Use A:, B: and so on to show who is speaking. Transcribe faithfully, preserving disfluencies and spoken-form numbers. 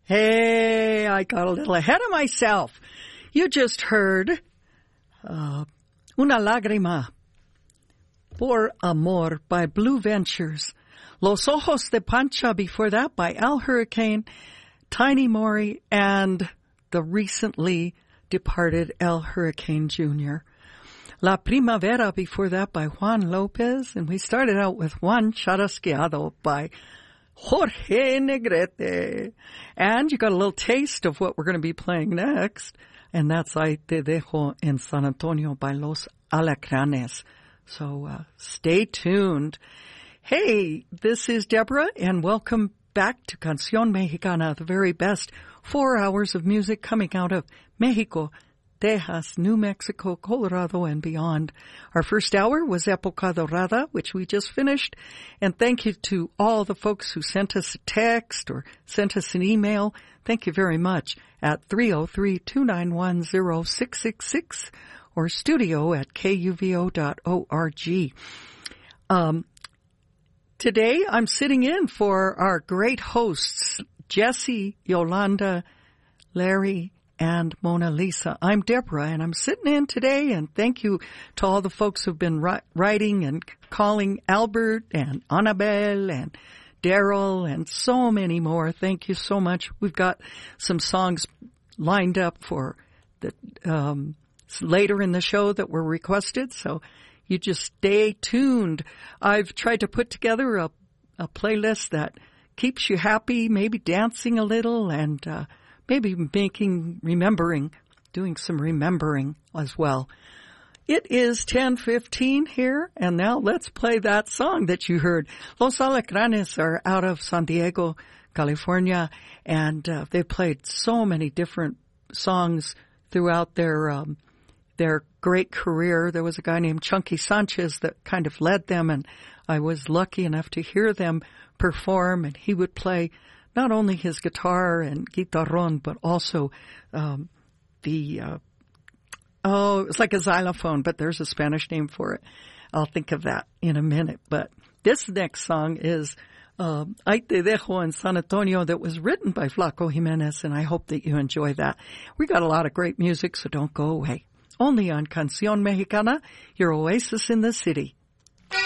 A: Hey, I got a little ahead of myself. You just heard uh, Una Lágrima por Amor by Blue Ventures. Los Ojos de Pancha before that by Al Hurricane, Tiny Mori, and the recently departed El Hurricane Junior La Primavera before that by Juan Lopez. And we started out with Juan Charasqueado by Jorge Negrete. And you got a little taste of what we're going to be playing next. And that's I Te Dejo en San Antonio by Los Alacranes. So uh, stay tuned. Hey, this is Deborah, and welcome back to Canción Mexicana, the very best four hours of music coming out of Mexico, Texas, New Mexico, Colorado, and beyond. Our first hour was Época Dorada, which we just finished. And thank you to all the folks who sent us a text or sent us an email. Thank you very much at three oh three, two nine one, oh six six six or studio at K U V O dot org. Um, today I'm sitting in for our great hosts, Jesse, Yolanda, Larry, and Mona Lisa. I'm Deborah, and I'm sitting in today, and thank you to all the folks who've been ri- writing and calling, Albert and Annabelle and Daryl and so many more. Thank you so much. We've got some songs lined up for the um, later in the show that were requested, so you just stay tuned. I've tried to put together a, a playlist that keeps you happy, maybe dancing a little, and uh maybe making, remembering, doing some remembering as well. It is ten fifteen here, and now let's play that song that you heard. Los Alacranes are out of San Diego, California, and uh, they've played so many different songs throughout their um, their great career. There was a guy named Chunky Sanchez that kind of led them, and I was lucky enough to hear them perform, and he would play not only his guitar and guitarrón, but also um, the, uh, oh, it's like a xylophone, but there's a Spanish name for it. I'll think of that in a minute. But this next song is uh, Ay Te Dejo en San Antonio, that was written by Flaco Jimenez, and I hope that you enjoy that. We got a lot of great music, so don't go away. Only on Canción Mexicana, your oasis in the city.